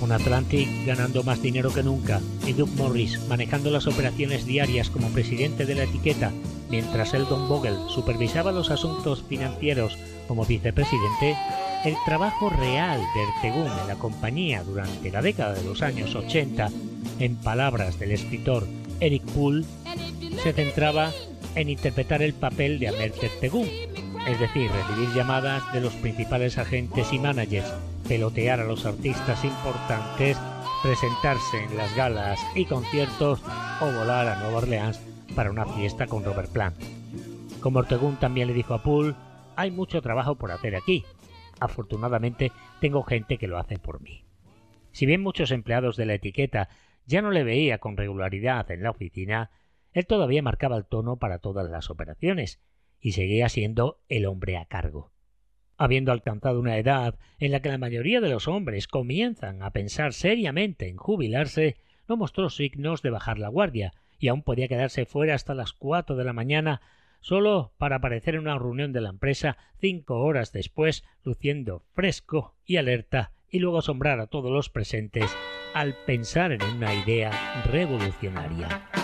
Con Atlantic ganando más dinero que nunca y Doug Morris manejando las operaciones diarias como presidente de la etiqueta, mientras Eldon Vogel supervisaba los asuntos financieros como vicepresidente, el trabajo real de Ertegún en la compañía durante la década de los años 80, en palabras del escritor Eric Poole, se centraba en interpretar el papel de Amert Ertegún, es decir, recibir llamadas de los principales agentes y managers, pelotear a los artistas importantes, presentarse en las galas y conciertos o volar a Nueva Orleans para una fiesta con Robert Plant. Como Ertegún también le dijo a Poole, hay mucho trabajo por hacer aquí. Afortunadamente tengo gente que lo hace por mí. Si bien muchos empleados de la etiqueta ya no le veía con regularidad en la oficina, él todavía marcaba el tono para todas las operaciones y seguía siendo el hombre a cargo. Habiendo alcanzado una edad en la que la mayoría de los hombres comienzan a pensar seriamente en jubilarse, no mostró signos de bajar la guardia y aún podía quedarse fuera hasta las 4 de la mañana solo para aparecer en una reunión de la empresa 5 horas después, luciendo fresco y alerta, y luego asombrar a todos los presentes al pensar en una idea revolucionaria.